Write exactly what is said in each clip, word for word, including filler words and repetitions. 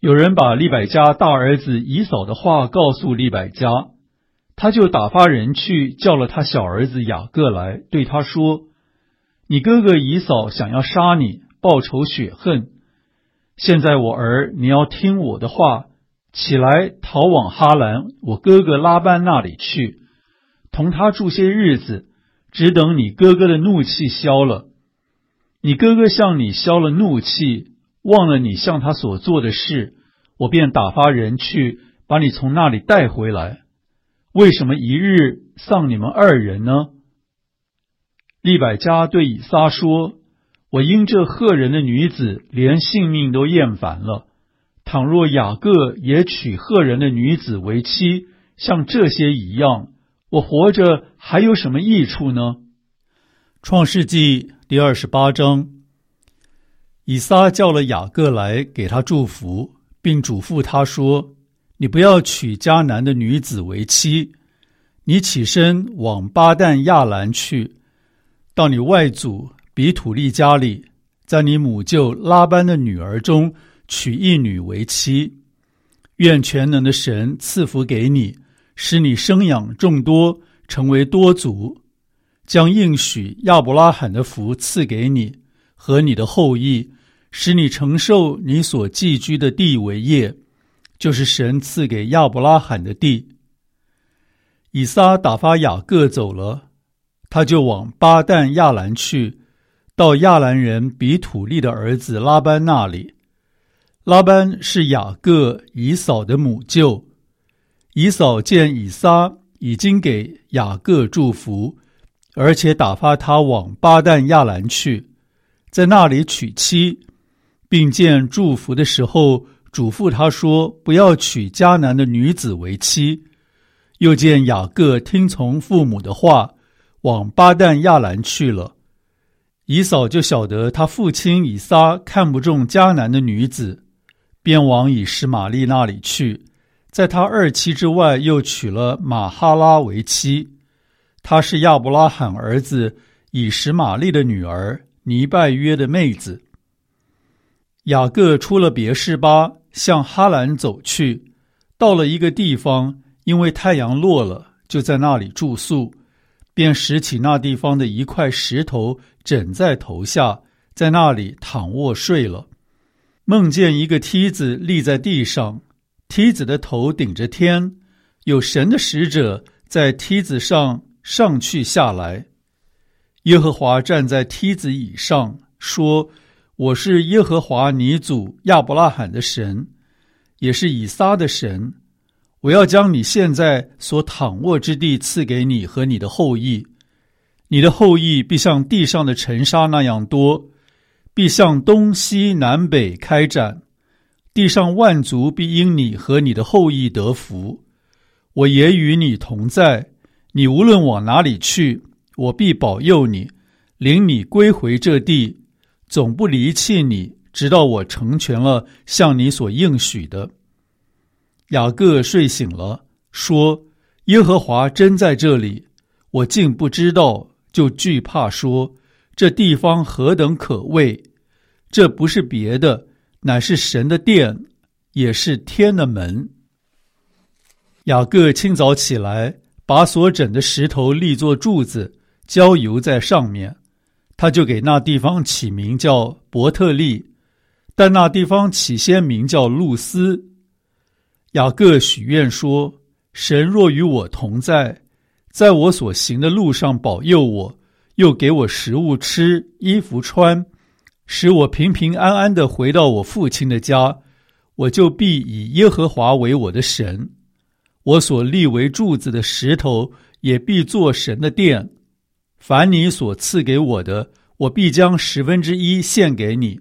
有人把利百加大儿子以扫的话告诉利百加，他就打发人去叫了他小儿子雅各来，对他说：你哥哥以扫想要杀你，报仇雪恨。现在我儿，你要听我的话，起来逃往哈兰我哥哥拉班那里去，同他住些日子，只等你哥哥的怒气消了。你哥哥向你消了怒气，忘了你向他所做的事，我便打发人去把你从那里带回来。为什么一日丧你们二人呢？利百加对以撒说：我因这赫人的女子连性命都厌烦了，倘若雅各也娶赫人的女子为妻，像这些一样，我活着还有什么益处呢？创世纪第二十八章。以撒叫了雅各来，给他祝福，并嘱咐他说：你不要娶迦南的女子为妻，你起身往巴旦亚兰去，到你外祖比土利家里，在你母舅拉班的女儿中娶一女为妻。愿全能的神赐福给你，使你生养众多，成为多族，将应许亚伯拉罕的福赐给你和你的后裔，使你承受你所寄居的地为业，就是神赐给亚伯拉罕的地。以撒打发雅各走了，他就往巴旦亚兰去，到亚兰人比土利的儿子拉班那里。拉班是雅各以扫的母舅。以扫见以撒已经给雅各祝福，而且打发他往巴旦亚兰去，在那里娶妻，并见祝福的时候嘱咐他说：不要娶迦南的女子为妻。又见雅各听从父母的话，往巴旦亚兰去了。以扫就晓得他父亲以撒看不中迦南的女子，便往以实玛利那里去，在他二妻之外又娶了玛哈拉为妻。她是亚伯拉罕儿子以实玛利的女儿，尼拜约的妹子。雅各出了别是巴，向哈兰走去，到了一个地方，因为太阳落了，就在那里住宿，便拾起那地方的一块石头枕在头下，在那里躺卧睡了。梦见一个梯子立在地上，梯子的头顶着天，有神的使者在梯子上上去下来。耶和华站在梯子以上，说：我是耶和华你祖亚伯拉罕的神，也是以撒的神。我要将你现在所躺卧之地赐给你和你的后裔，你的后裔必像地上的尘沙那样多，必向东西南北开展，地上万族必因你和你的后裔得福。我也与你同在，你无论往哪里去，我必保佑你，领你归回这地，总不离弃你，直到我成全了向你所应许的。雅各睡醒了，说：耶和华真在这里，我竟不知道，就惧怕说：这地方何等可畏！这不是别的，乃是神的殿，也是天的门。雅各清早起来，把所枕的石头立作柱子，浇油在上面，他就给那地方起名叫伯特利，但那地方起先名叫路斯。雅各许愿说：神若与我同在，在我所行的路上保佑我，又给我食物吃，衣服穿，使我平平安安地回到我父亲的家，我就必以耶和华为我的神。我所立为柱子的石头也必作神的殿。凡你所赐给我的，我必将十分之一献给你。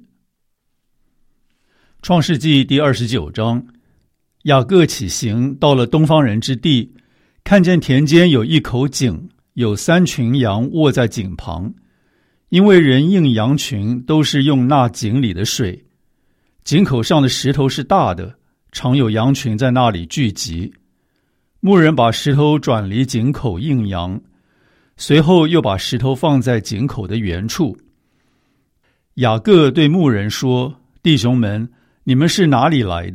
创世纪第二十九章。雅各起行，到了东方人之地，看见田间有一口井，有三群羊卧在井旁，因为人应羊群都是用那井里的水。井口上的石头是大的，常有羊群在那里聚集。牧人把石头转离井口应羊，随后又把石头放在井口的原处。雅各对牧人说：弟兄们，你们是哪里来的？